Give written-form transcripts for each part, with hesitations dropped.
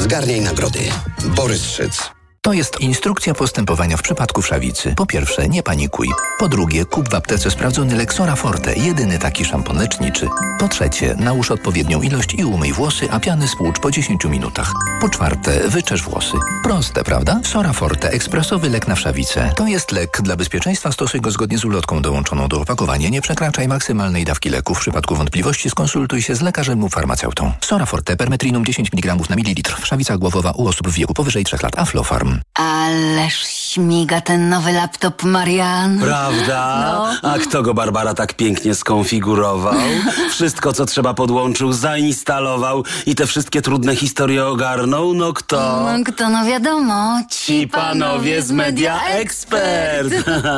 Zgarniaj nagrody. Borys Szyc. To jest instrukcja postępowania w przypadku wszawicy. Po pierwsze, nie panikuj. Po drugie, kup w aptece sprawdzony Lexora Forte, jedyny taki szampon leczniczy. Po trzecie, nałóż odpowiednią ilość i umyj włosy, a piany spłucz po 10 minutach. Po czwarte, wyczesz włosy. Proste, prawda? Sora Forte, ekspresowy lek na wszawicę. To jest lek. Dla bezpieczeństwa stosuj go zgodnie z ulotką dołączoną do opakowania. Nie przekraczaj maksymalnej dawki leku. W przypadku wątpliwości skonsultuj się z lekarzem lub farmaceutą. Sora Forte, permetrinum 10 mg na mililitr. Wszawica głowowa u osób w wieku powyżej 3 lat. Aflofarm. Ależ śmiga ten nowy laptop, Marian. Prawda? No. A kto go, Barbara, tak pięknie skonfigurował? Wszystko, co trzeba, podłączył, zainstalował i te wszystkie trudne historie ogarnął? No kto? No wiadomo. Ci panowie z Media Expert.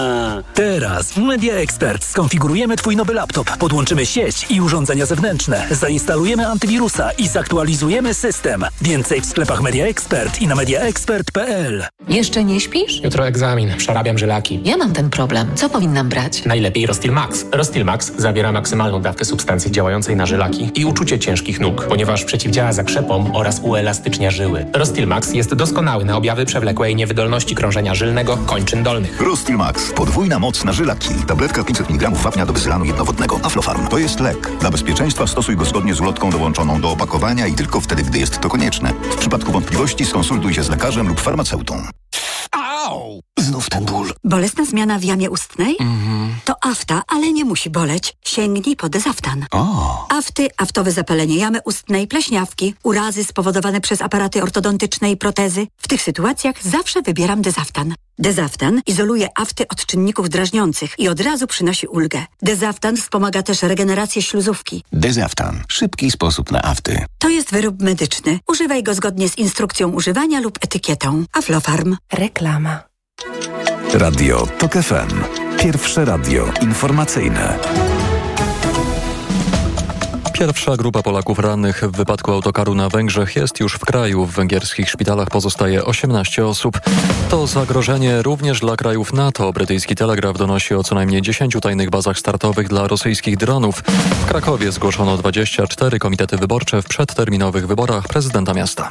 Teraz w Media Expert skonfigurujemy Twój nowy laptop, podłączymy sieć i urządzenia zewnętrzne, zainstalujemy antywirusa i zaktualizujemy system. Więcej w sklepach Media Expert i na mediaexpert.pl. Jeszcze nie śpisz? Jutro egzamin, przerabiam żylaki. Ja mam ten problem. Co powinnam brać? Najlepiej Rostil Max. Rostil Max zawiera maksymalną dawkę substancji działającej na żylaki i uczucie ciężkich nóg, ponieważ przeciwdziała zakrzepom oraz uelastycznia żyły. Rostil Max jest doskonały na objawy przewlekłej niewydolności krążenia żylnego kończyn dolnych. Rostil Max. Podwójna moc na żylaki. Tabletka 500 mg wapnia do wyzylanu jednowodnego. Aflofarm. To jest lek. Dla bezpieczeństwa stosuj go zgodnie z ulotką dołączoną do opakowania i tylko wtedy, gdy jest to konieczne. W przypadku wątpliwości skonsultuj się z lekarzem lub farmaceutą. Au! Znów ten ból. Bolesna zmiana w jamie ustnej? To afta, ale nie musi boleć. Sięgnij po Dezaftan. Afty, aftowe zapalenie jamy ustnej, pleśniawki, urazy spowodowane przez aparaty ortodontyczne i protezy. W tych sytuacjach zawsze wybieram Dezaftan. Dezaftan izoluje afty od czynników drażniących i od razu przynosi ulgę. Dezaftan wspomaga też regenerację śluzówki. Dezaftan. Szybki sposób na afty. To jest wyrób medyczny. Używaj go zgodnie z instrukcją używania lub etykietą. Aflofarm. Reklama. Radio TOK FM. Pierwsze radio informacyjne. Pierwsza grupa Polaków rannych w wypadku autokaru na Węgrzech jest już w kraju. W węgierskich szpitalach pozostaje 18 osób. To zagrożenie również dla krajów NATO. Brytyjski Telegraf donosi o co najmniej 10 tajnych bazach startowych dla rosyjskich dronów. W Krakowie zgłoszono 24 komitety wyborcze w przedterminowych wyborach prezydenta miasta.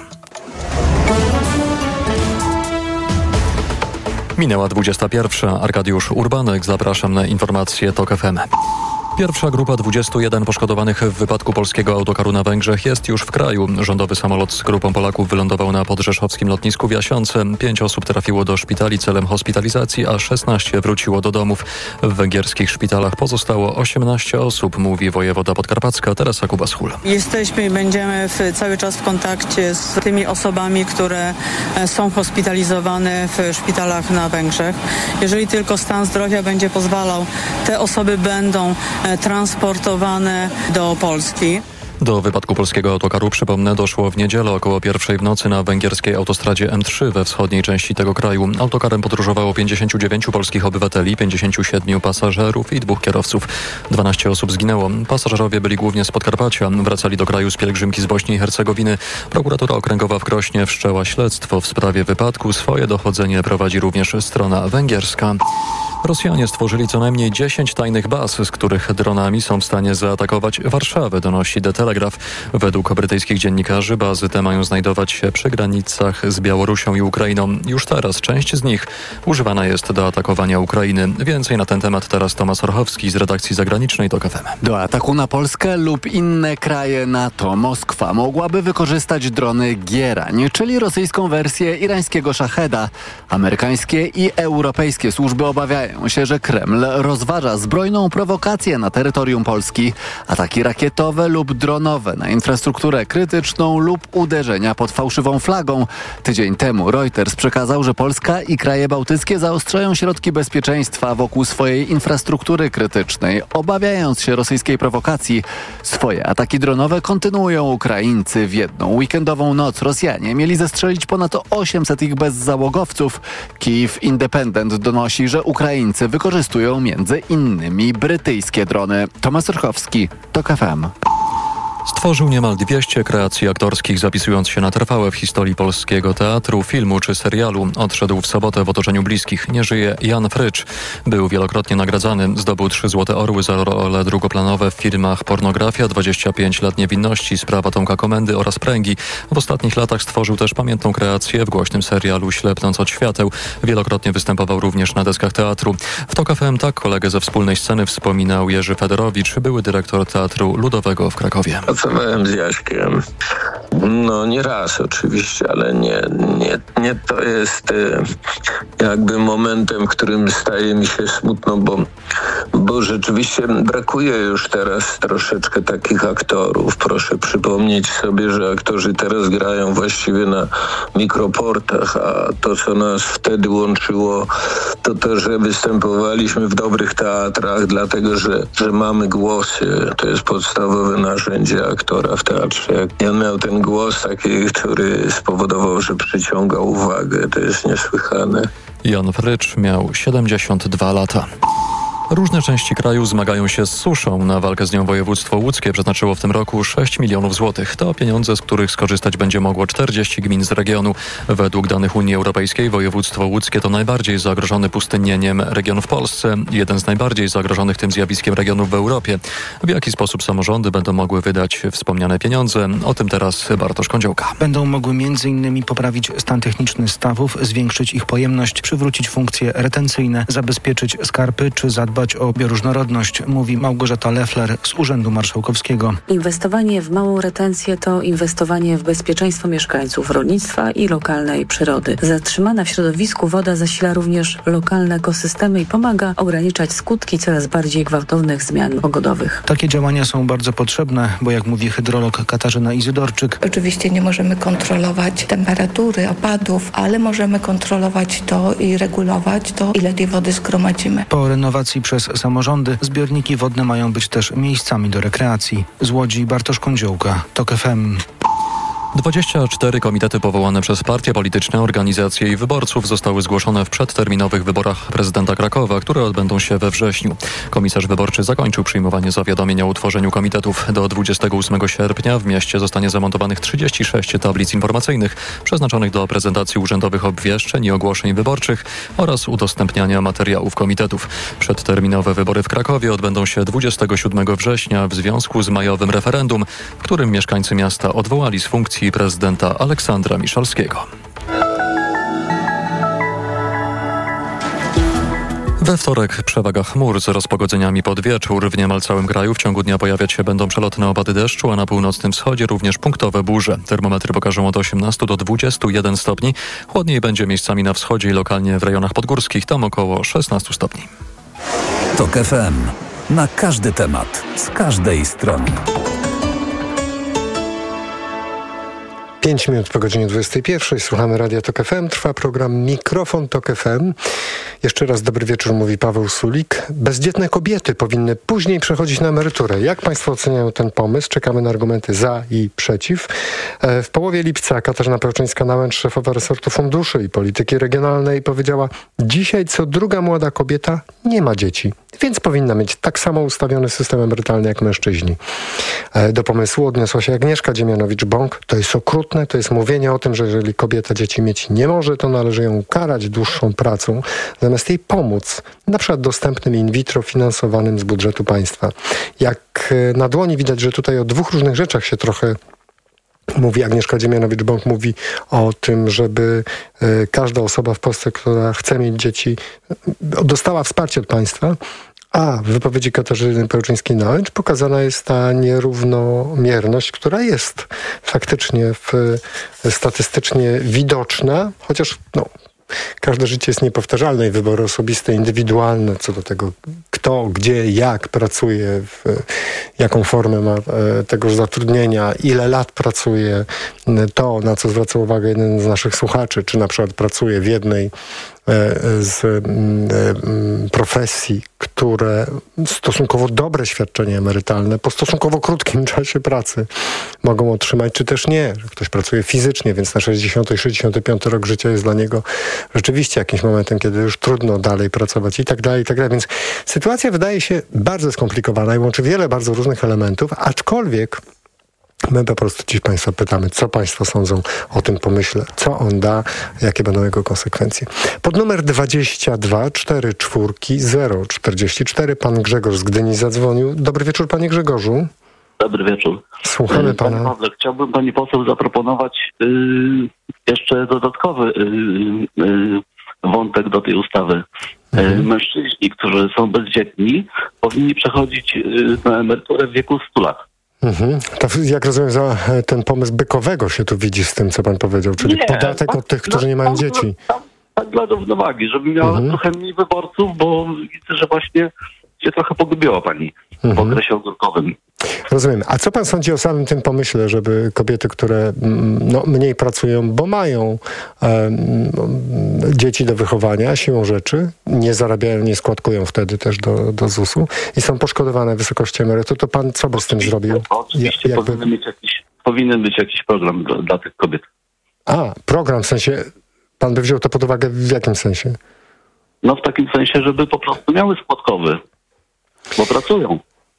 Minęła 21. Arkadiusz Urbanek. Zapraszam na informacje TOK FM. Pierwsza grupa 21 poszkodowanych w wypadku polskiego autokaru na Węgrzech jest już w kraju. Rządowy samolot z grupą Polaków wylądował na podrzeszowskim lotnisku w Jasiące. 5 osób trafiło do szpitali celem hospitalizacji, a 16 wróciło do domów. W węgierskich szpitalach pozostało 18 osób, mówi wojewoda podkarpacka Teresa Kubas-Hul. Jesteśmy i będziemy cały czas w kontakcie z tymi osobami, które są hospitalizowane w szpitalach na Węgrzech. Jeżeli tylko stan zdrowia będzie pozwalał, te osoby będą transportowane do Polski. Do wypadku polskiego autokaru, przypomnę, doszło w niedzielę około 1:00 w nocy na węgierskiej autostradzie M3 we wschodniej części tego kraju. Autokarem podróżowało 59 polskich obywateli, 57 pasażerów i 2 kierowców. 12 osób zginęło. Pasażerowie byli głównie z Podkarpacia. Wracali do kraju z pielgrzymki z Bośni i Hercegowiny. Prokuratura okręgowa w Krośnie wszczęła śledztwo w sprawie wypadku. Swoje dochodzenie prowadzi również strona węgierska. Rosjanie stworzyli co najmniej 10 tajnych baz, z których dronami są w stanie zaatakować Warszawę, donosi The Telegraph. Według brytyjskich dziennikarzy bazy te mają znajdować się przy granicach z Białorusią i Ukrainą. Już teraz część z nich używana jest do atakowania Ukrainy. Więcej na ten temat teraz Tomasz Orchowski z redakcji zagranicznej TOK FM. Do ataku na Polskę lub inne kraje NATO Moskwa mogłaby wykorzystać drony Gierań, czyli rosyjską wersję irańskiego Szacheda. Amerykańskie i europejskie służby obawiają się, że Kreml rozważa zbrojną prowokację na terytorium Polski, ataki rakietowe lub dronowe na infrastrukturę krytyczną lub uderzenia pod fałszywą flagą. Tydzień temu Reuters przekazał, że Polska i kraje bałtyckie zaostrzają środki bezpieczeństwa wokół swojej infrastruktury krytycznej, obawiając się rosyjskiej prowokacji. Swoje ataki dronowe kontynuują Ukraińcy. W jedną weekendową noc Rosjanie mieli zestrzelić ponad 800 ich bezzałogowców. Kyiv Independent donosi, że Ukraińcy wykorzystują między innymi brytyjskie drony. Tomasz Orchowski, TOK FM. Stworzył niemal 200 kreacji aktorskich, zapisując się na trwałe w historii polskiego teatru, filmu czy serialu. Odszedł w sobotę w otoczeniu bliskich. Nie żyje Jan Frycz. Był wielokrotnie nagradzany. Zdobył 3 Złote Orły za role drugoplanowe w filmach Pornografia, 25 lat niewinności, Sprawa Tomka Komendy oraz Pręgi. W ostatnich latach stworzył też pamiętną kreację w głośnym serialu Ślepnąc od świateł. Wielokrotnie występował również na deskach teatru. W TOK FM tak kolegę ze wspólnej sceny wspominał Jerzy Federowicz, były dyrektor Teatru Ludowego w Krakowie. Pracowałem z Jaśkiem, nie raz oczywiście, ale nie to jest jakby momentem, w którym staje mi się smutno, bo rzeczywiście brakuje już teraz troszeczkę takich aktorów. Proszę przypomnieć sobie, że aktorzy teraz grają właściwie na mikroportach, a to, co nas wtedy łączyło, to, że występowaliśmy w dobrych teatrach, dlatego, że mamy głosy. To jest podstawowe narzędzie aktora w teatrze. On miał ten głos taki, który spowodował, że przyciągał uwagę. To jest niesłychane. Jan Frycz miał 72 lata. Różne części kraju zmagają się z suszą. Na walkę z nią województwo łódzkie przeznaczyło w tym roku 6 milionów złotych. To pieniądze, z których skorzystać będzie mogło 40 gmin z regionu. Według danych Unii Europejskiej województwo łódzkie to najbardziej zagrożony pustynnieniem region w Polsce. Jeden z najbardziej zagrożonych tym zjawiskiem regionów w Europie. W jaki sposób samorządy będą mogły wydać wspomniane pieniądze? O tym teraz Bartosz Kądziołka. Będą mogły m.in. poprawić stan techniczny stawów, zwiększyć ich pojemność, przywrócić funkcje retencyjne, zabezpieczyć skarpy czy zadbać o bioróżnorodność, mówi Małgorzata Leffler z Urzędu Marszałkowskiego. Inwestowanie w małą retencję to inwestowanie w bezpieczeństwo mieszkańców, rolnictwa i lokalnej przyrody. Zatrzymana w środowisku woda zasila również lokalne ekosystemy i pomaga ograniczać skutki coraz bardziej gwałtownych zmian pogodowych. Takie działania są bardzo potrzebne, bo jak mówi hydrolog Katarzyna Izydorczyk, oczywiście nie możemy kontrolować temperatury, opadów, ale możemy kontrolować to i regulować to, ile tej wody zgromadzimy. Po renowacji przez samorządy zbiorniki wodne mają być też miejscami do rekreacji. Z Łodzi Bartosz Kądziołka, TOK FM. 24 komitety powołane przez partie polityczne, organizacje i wyborców zostały zgłoszone w przedterminowych wyborach prezydenta Krakowa, które odbędą się we wrześniu. Komisarz wyborczy zakończył przyjmowanie zawiadomień o utworzeniu komitetów. Do 28 sierpnia w mieście zostanie zamontowanych 36 tablic informacyjnych przeznaczonych do prezentacji urzędowych obwieszczeń i ogłoszeń wyborczych oraz udostępniania materiałów komitetów. Przedterminowe wybory w Krakowie odbędą się 27 września w związku z majowym referendum, w którym mieszkańcy miasta odwołali z funkcji prezydenta Aleksandra Miszalskiego. We wtorek przewaga chmur z rozpogodzeniami pod wieczór. W niemal całym kraju w ciągu dnia pojawiać się będą przelotne opady deszczu, a na północnym wschodzie również punktowe burze. Termometry pokażą od 18 do 21 stopni. Chłodniej będzie miejscami na wschodzie i lokalnie w rejonach podgórskich, tam około 16 stopni. TOK FM. Na każdy temat, z każdej strony. 5 minut po godzinie 21. Słuchamy Radia TOK FM. Trwa program Mikrofon TOK FM. Jeszcze raz dobry wieczór, mówi Paweł Sulik. Bezdzietne kobiety powinny później przechodzić na emeryturę. Jak Państwo oceniają ten pomysł? Czekamy na argumenty za i przeciw. W połowie lipca Katarzyna Pełczyńska-Nałęcz, szefowa resortu funduszy i polityki regionalnej, powiedziała: dzisiaj co druga młoda kobieta nie ma dzieci, więc powinna mieć tak samo ustawiony system emerytalny jak mężczyźni. Do pomysłu odniosła się Agnieszka Dziemianowicz-Bąk. To jest okrutne, to jest mówienie o tym, że jeżeli kobieta dzieci mieć nie może, to należy ją karać dłuższą pracą, zamiast jej pomóc, na przykład dostępnym in vitro finansowanym z budżetu państwa. Jak na dłoni widać, że tutaj o dwóch różnych rzeczach się trochę mówi. Agnieszka Dziemianowicz-Bąk mówi o tym, żeby każda osoba w Polsce, która chce mieć dzieci, dostała wsparcie od państwa, a w wypowiedzi Katarzyny Pełczyńskiej-Nałęcz pokazana jest ta nierównomierność, która jest faktycznie statystycznie widoczna, chociaż każde życie jest niepowtarzalne i wybory osobiste, indywidualne co do tego, kto, gdzie, jak pracuje, jaką formę ma tegoż zatrudnienia, ile lat pracuje, to, na co zwraca uwagę jeden z naszych słuchaczy, czy na przykład pracuje w jednej z profesji, które stosunkowo dobre świadczenie emerytalne po stosunkowo krótkim czasie pracy mogą otrzymać, czy też nie. Ktoś pracuje fizycznie, więc na 60 i 65 rok życia jest dla niego rzeczywiście jakimś momentem, kiedy już trudno dalej pracować i tak dalej, i tak dalej. Więc sytuacja wydaje się bardzo skomplikowana i łączy wiele bardzo różnych elementów, aczkolwiek My po prostu dziś państwa pytamy, co państwo sądzą o tym pomyśle, co on da, jakie będą jego konsekwencje. Pod numer 22 44 044 pan Grzegorz z Gdyni zadzwonił. Dobry wieczór, panie Grzegorzu. Dobry wieczór. Słuchamy pana. Panie Pawle, chciałbym pani poseł zaproponować jeszcze dodatkowy wątek do tej ustawy. Mężczyźni, którzy są bezdzietni, powinni przechodzić na emeryturę w wieku 100 lat. To jak rozumiem, za ten pomysł Bykowego się tu widzi z tym, co pan powiedział, czyli podatek od tych, którzy nie mają dzieci. Tak dla równowagi, żeby miała trochę mniej wyborców, bo widzę, że właśnie się trochę pogubiła pani w okresie ogórkowym. Rozumiem. A co pan sądzi o samym tym pomyśle, żeby kobiety, które mniej pracują, bo mają dzieci do wychowania, siłą rzeczy, nie zarabiają, nie składkują wtedy też do ZUS-u i są poszkodowane w wysokości emerytu, to pan co by z tym zrobił? Oczywiście powinien być jakiś program dla tych kobiet. Program w sensie, pan by wziął to pod uwagę w jakim sensie? No w takim sensie, żeby po prostu miały składkowy, bo pracują.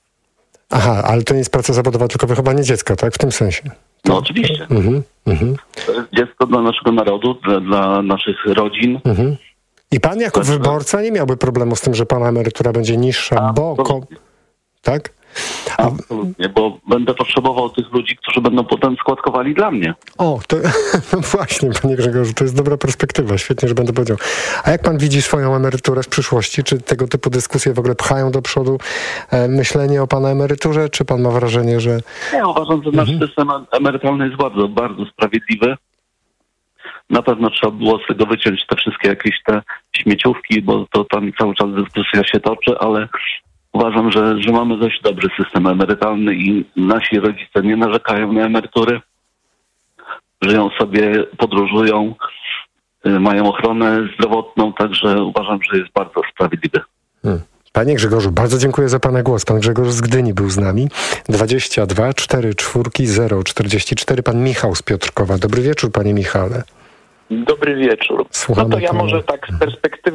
Ale to nie jest praca zawodowa, tylko wychowanie dziecka, tak? W tym sensie. No oczywiście. To jest dziecko dla naszego narodu, dla naszych rodzin. I pan jako wyborca nie miałby problemu z tym, że pana emerytura będzie niższa, tak? Absolutnie, bo będę potrzebował tych ludzi, którzy będą potem składkowali dla mnie. No właśnie, panie Grzegorzu, to jest dobra perspektywa, świetnie, że będę powiedział. A jak pan widzi swoją emeryturę w przyszłości? Czy tego typu dyskusje w ogóle pchają do przodu myślenie o pana emeryturze? Czy pan ma wrażenie, że... Ja uważam, że nasz system emerytalny jest bardzo, bardzo sprawiedliwy. Na pewno trzeba było z tego wyciąć te wszystkie jakieś te śmieciówki, bo to tam cały czas dyskusja się toczy, ale uważam, że mamy dość dobry system emerytalny i nasi rodzice nie narzekają na emerytury. Żyją sobie, podróżują, mają ochronę zdrowotną, także uważam, że jest bardzo sprawiedliwy. Panie Grzegorzu, bardzo dziękuję za pana głos. Pan Grzegorz z Gdyni był z nami. 22 44 044. Pan Michał z Piotrkowa. Dobry wieczór, panie Michale. Dobry wieczór. Słuchamy to ja może tak z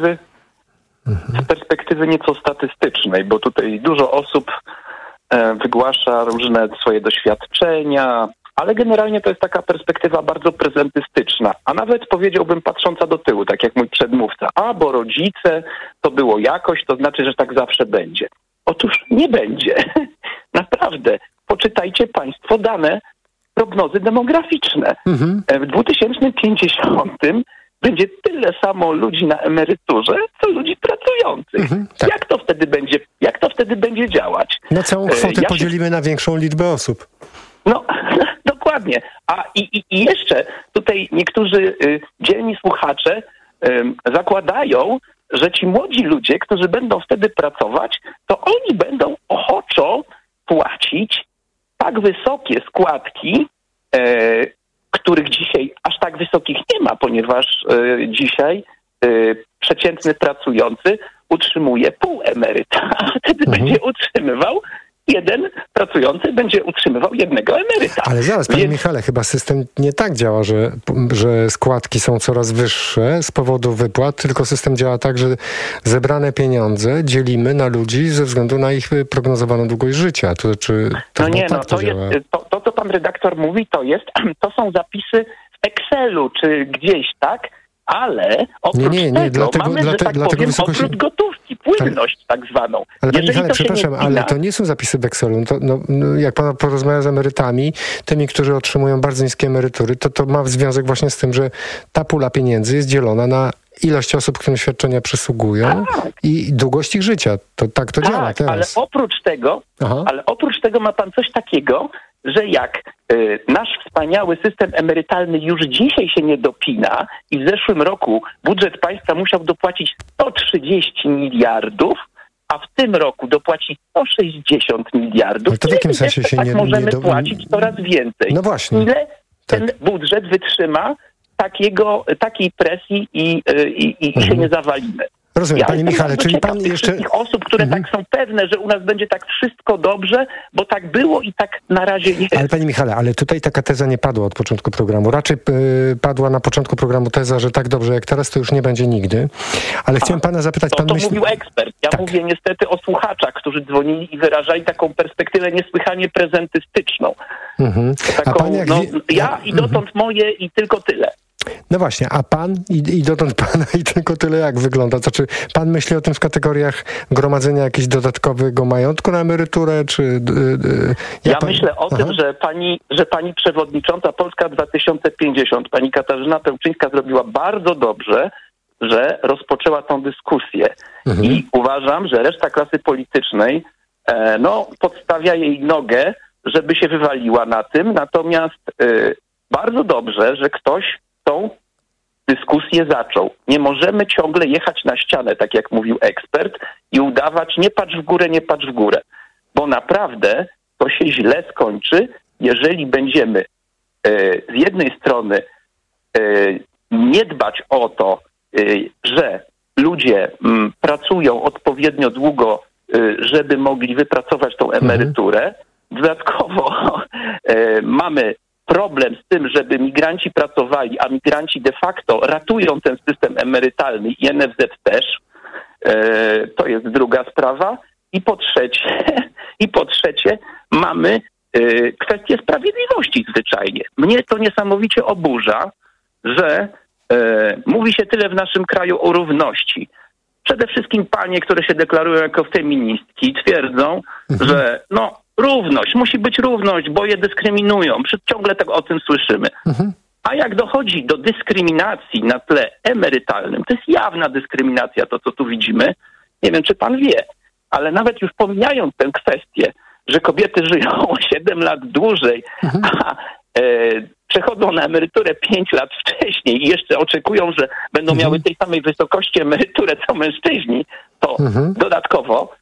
perspektywy nieco statystycznej, bo tutaj dużo osób wygłasza różne swoje doświadczenia, ale generalnie to jest taka perspektywa bardzo prezentystyczna, a nawet powiedziałbym patrząca do tyłu, tak jak mój przedmówca. Bo rodzice, to było jakoś, to znaczy, że tak zawsze będzie. Otóż nie będzie. Naprawdę. Poczytajcie państwo dane prognozy demograficzne. W 2050 będzie tyle samo ludzi na emeryturze, co ludzi pracujących. Tak. Jak to wtedy będzie działać? No całą kwotę podzielimy na większą liczbę osób. No, dokładnie. I jeszcze tutaj niektórzy dzielni słuchacze zakładają, że ci młodzi ludzie, którzy będą wtedy pracować, to oni będą ochoczo płacić tak wysokie składki, których dzisiaj aż tak wysokich nie ma, ponieważ dzisiaj przeciętny pracujący utrzymuje pół emeryta, a wtedy będzie utrzymywał jeden pracujący będzie utrzymywał jednego emeryta. Ale zaraz, panie Michale, chyba system nie tak działa, że składki są coraz wyższe z powodu wypłat, tylko system działa tak, że zebrane pieniądze dzielimy na ludzi ze względu na ich prognozowaną długość życia. To co pan redaktor mówi, to są zapisy w Excelu czy gdzieś, tak? Ale oprócz tego mamy, że tak powiem, obrót gotówki, płynność tak zwaną. Ale panie Michale, przepraszam, ale to nie są zapisy w Excelu. Jak pan porozmawia z emerytami, tymi, którzy otrzymują bardzo niskie emerytury, to ma związek właśnie z tym, że ta pula pieniędzy jest dzielona na ilość osób, którym świadczenia przysługują i długość ich życia. Tak to działa teraz. Ale oprócz tego ma pan coś takiego, że jak nasz wspaniały system emerytalny już dzisiaj się nie dopina i w zeszłym roku budżet państwa musiał dopłacić 130 miliardów, a w tym roku dopłaci 160 miliardów, ale to w jakim sensie się możemy płacić coraz więcej. No właśnie. Ile ten budżet wytrzyma takiej presji i się nie zawalimy. Rozumiem, panie Michale, czyli pan tych jeszcze... wszystkich osób, które tak są pewne, że u nas będzie tak wszystko dobrze, bo tak było i tak na razie jest. Ale panie Michale, ale tutaj taka teza nie padła od początku programu. Raczej padła na początku programu teza, że tak dobrze jak teraz to już nie będzie nigdy. Ale chciałem pana zapytać... To mówił ekspert. Ja mówię niestety o słuchaczach, którzy dzwonili i wyrażali taką perspektywę niesłychanie prezentystyczną. Taką, ja i dotąd moje i tylko tyle. No właśnie, a pan i dotąd pana i tylko tyle jak wygląda? Znaczy, pan myśli o tym w kategoriach gromadzenia jakiegoś dodatkowego majątku na emeryturę, czy... myślę o tym, że pani przewodnicząca Polska 2050, pani Katarzyna Pełczyńska zrobiła bardzo dobrze, że rozpoczęła tą dyskusję. I uważam, że reszta klasy politycznej podstawia jej nogę, żeby się wywaliła na tym. Natomiast bardzo dobrze, że ktoś tą dyskusję zaczął. Nie możemy ciągle jechać na ścianę, tak jak mówił ekspert, i udawać nie patrz w górę, nie patrz w górę. Bo naprawdę to się źle skończy, jeżeli będziemy z jednej strony nie dbać o to, że ludzie pracują odpowiednio długo, żeby mogli wypracować tą emeryturę. Dodatkowo mamy problem z tym, żeby migranci pracowali, a migranci de facto ratują ten system emerytalny i NFZ też. To jest druga sprawa. I po trzecie mamy kwestię sprawiedliwości zwyczajnie. Mnie to niesamowicie oburza, że mówi się tyle w naszym kraju o równości. Przede wszystkim panie, które się deklarują jako feministki, twierdzą, że równość, musi być równość, bo je dyskryminują. Ciągle tak o tym słyszymy. A jak dochodzi do dyskryminacji na tle emerytalnym, to jest jawna dyskryminacja, to co tu widzimy. Nie wiem, czy pan wie, ale nawet już pomijając tę kwestię, że kobiety żyją o 7 lat dłużej, a przechodzą na emeryturę 5 lat wcześniej i jeszcze oczekują, że będą miały tej samej wysokości emeryturę co mężczyźni, to dodatkowo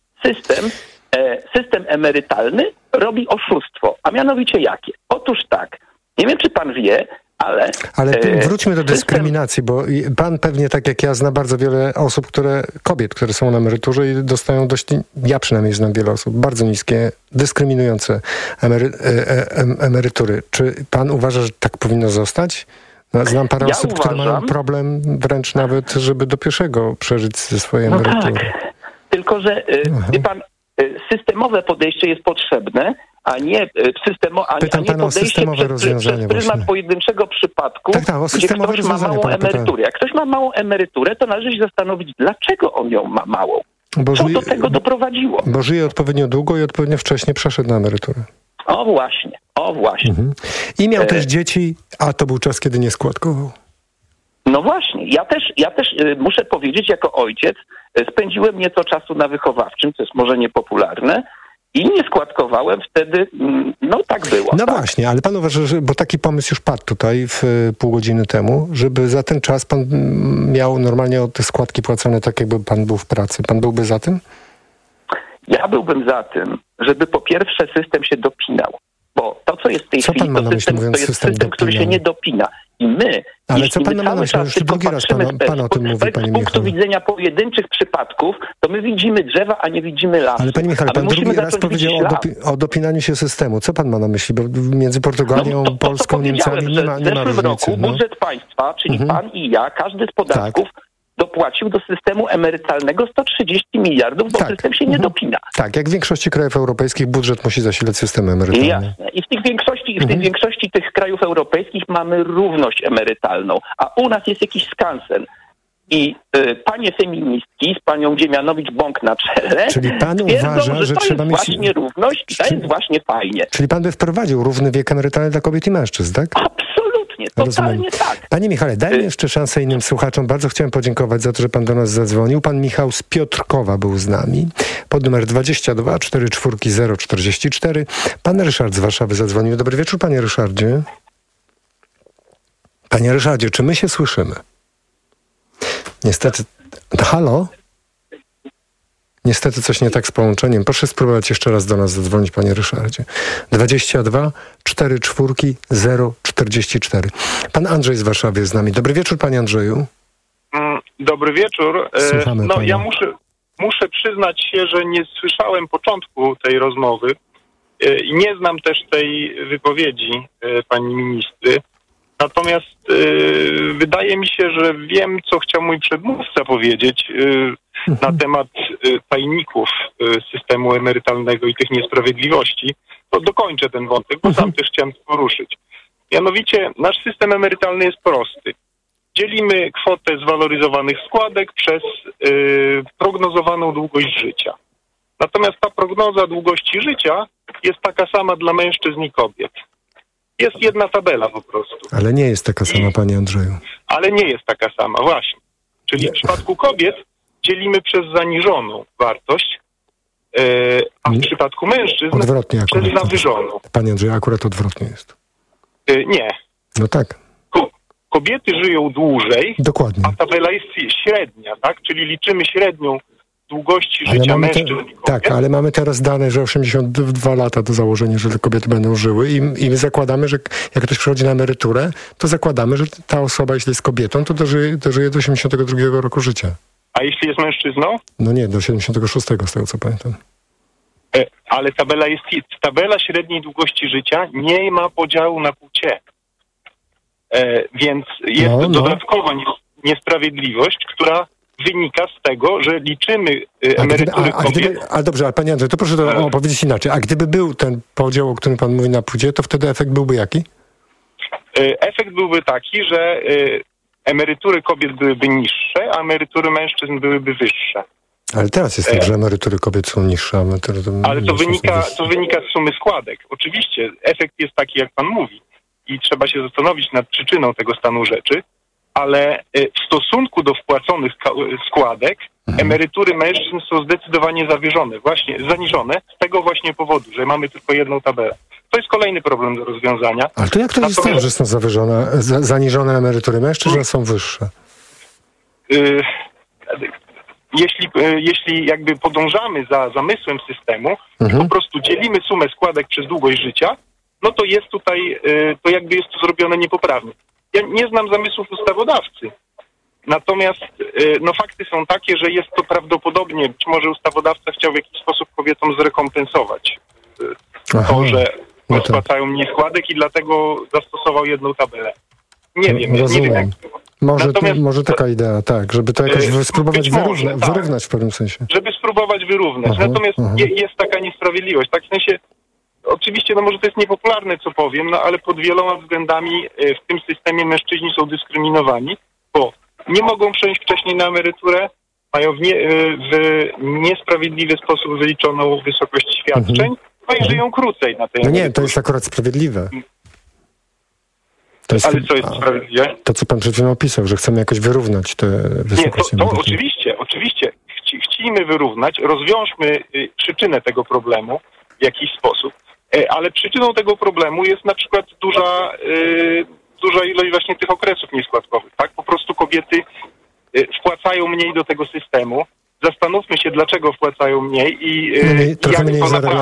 system emerytalny robi oszustwo. A mianowicie jakie? Otóż tak, nie wiem, czy pan wie, ale wróćmy do dyskryminacji, bo pan pewnie, tak jak ja, zna bardzo wiele osób, kobiet, które są na emeryturze i dostają ja przynajmniej znam wiele osób, bardzo niskie, dyskryminujące emerytury. Czy pan uważa, że tak powinno zostać? Znam parę osób, które mają problem wręcz nawet, żeby do pierwszego przeżyć ze swojej emerytury. Tak. Tylko że, wie pan, systemowe podejście jest potrzebne, a nie podejście przez pryzmat pojedynczego przypadku, gdzie ktoś ma małą emeryturę. Jak ktoś ma małą emeryturę, to należy się zastanowić, dlaczego on ją ma małą. Co do tego doprowadziło? Bo żyje odpowiednio długo i odpowiednio wcześnie przeszedł na emeryturę. O właśnie. I miał też dzieci, a to był czas, kiedy nie składkował. No właśnie. Ja też muszę powiedzieć, jako ojciec spędziłem nieco czasu na wychowawczym, co jest może niepopularne, i nie składkowałem wtedy, tak było. No tak. Właśnie, ale pan uważa, bo taki pomysł już padł tutaj pół godziny temu, żeby za ten czas pan miał normalnie te składki płacone tak, jakby pan był w pracy. Pan byłby za tym? Ja byłbym za tym, żeby po pierwsze system się dopinał. Bo to, co jest w tej chwili, to jest system, który się nie dopina. I my, ale co pan ma na myśli? Już drugi raz pan o tym mówi, panie Michale. Z punktu widzenia pojedynczych przypadków, to my widzimy drzewa, a nie widzimy lasu. Ale panie Michale, pan drugi raz powiedział o dopinaniu się systemu. Co pan ma na myśli? Bo między Portugalią, Polską, Niemcami nie ma różnicy. W zeszłym roku budżet państwa, czyli pan i ja, każdy z podatków, dopłacił do systemu emerytalnego 130 miliardów, bo system się nie dopina. Tak, jak w większości krajów europejskich budżet musi zasilać system emerytalny. Jasne. I w tej większości tych krajów europejskich mamy równość emerytalną, a u nas jest jakiś skansen. I panie feministki z panią Dziemianowicz-Bąk na czele czyli pan uważa, że to trzeba jest mieć właśnie równość i to jest właśnie fajnie. Czyli pan by wprowadził równy wiek emerytalny dla kobiet i mężczyzn, tak? Absolutnie, totalnie tak. Panie Michale, dajmy jeszcze szansę innym słuchaczom. Bardzo chciałem podziękować za to, że pan do nas zadzwonił. Pan Michał z Piotrkowa był z nami. Pod numer 22 44 044. Pan Ryszard z Warszawy zadzwonił. Dobry wieczór, panie Ryszardzie. Panie Ryszardzie, czy my się słyszymy? Niestety... Halo? Niestety coś nie tak z połączeniem. Proszę spróbować jeszcze raz do nas zadzwonić, panie Ryszardzie. 22 44 044. Pan Andrzej z Warszawy jest z nami. Dobry wieczór, panie Andrzeju. Dobry wieczór. Słuchamy pana. Ja muszę przyznać się, że nie słyszałem początku tej rozmowy i nie znam też tej wypowiedzi pani ministry. Natomiast wydaje mi się, że wiem, co chciał mój przedmówca powiedzieć na temat tajników systemu emerytalnego i tych niesprawiedliwości. To dokończę ten wątek, bo sam też chciałem to poruszyć. Mianowicie nasz system emerytalny jest prosty. Dzielimy kwotę zwaloryzowanych składek przez prognozowaną długość życia. Natomiast ta prognoza długości życia jest taka sama dla mężczyzn i kobiet. Jest jedna tabela po prostu. Ale nie jest taka sama, panie Andrzeju. Ale nie jest taka sama, właśnie. Czyli w przypadku kobiet dzielimy przez zaniżoną wartość, a w przypadku mężczyzn odwrotnie przez zawyżoną. Panie Andrzeju, akurat odwrotnie jest. Nie. No tak. Kobiety żyją dłużej, dokładnie, a tabela jest średnia, tak? Czyli liczymy średnią długości życia mężczyzn i kobiet. Tak, ale mamy teraz dane, że 82 lata to założenie, że te kobiety będą żyły i my zakładamy, że jak ktoś przychodzi na emeryturę, to zakładamy, że ta osoba, jeśli jest kobietą, to dożyje do 82 roku życia. A jeśli jest mężczyzną? No nie, do 76 z tego co pamiętam. Ale tabela średniej długości życia nie ma podziału na płcie. Więc jest dodatkowa niesprawiedliwość, która wynika z tego, że liczymy emerytury kobiet. A dobrze, ale panie Andrzej, to proszę to opowiedzieć inaczej. A gdyby był ten podział, o którym pan mówi na płcie, to wtedy efekt byłby jaki? Efekt byłby taki, że emerytury kobiet byłyby niższe, a emerytury mężczyzn byłyby wyższe. Ale teraz jest tak, że emerytury kobiet są niższe, a emerytury ale to wynika z sumy składek. Oczywiście efekt jest taki, jak pan mówi. I trzeba się zastanowić nad przyczyną tego stanu rzeczy, ale w stosunku do wpłaconych składek emerytury mężczyzn są zdecydowanie zaniżone z tego właśnie powodu, że mamy tylko jedną tabelę. To jest kolejny problem do rozwiązania. Ale to jak to jest tak, że są zaniżone emerytury mężczyzn, a są wyższe? Jeśli jakby podążamy za zamysłem systemu, po prostu dzielimy sumę składek przez długość życia, no to jest tutaj, to jakby jest to zrobione niepoprawnie. Ja nie znam zamysłów ustawodawcy. Natomiast fakty są takie, że jest to prawdopodobnie, być może ustawodawca chciał w jakiś sposób kobietom zrekompensować to, że spłacają mniej składek i dlatego zastosował jedną tabelę. Nie wiem jak to było. Może taka idea, tak, żeby to jakoś spróbować wyrównać w pewnym sensie. Żeby spróbować wyrównać. Natomiast jest taka niesprawiedliwość. Tak w sensie, oczywiście, może to jest niepopularne, co powiem, ale pod wieloma względami w tym systemie mężczyźni są dyskryminowani, bo nie mogą przejść wcześniej na emeryturę, mają w niesprawiedliwy sposób wyliczoną wysokość świadczeń, i żyją krócej na tej emeryturze. Nie, to jest akurat sprawiedliwe. Ale co jest sprawiedliwe? To, co pan przed chwilą opisał, że chcemy jakoś wyrównać te wysokości. Nie, to oczywiście. Chcielibyśmy wyrównać, rozwiążmy przyczynę tego problemu w jakiś sposób. Ale przyczyną tego problemu jest na przykład duża ilość właśnie tych okresów nieskładkowych. Tak? Po prostu kobiety wpłacają mniej do tego systemu. Zastanówmy się, dlaczego wpłacają mniej i jak to naprawdę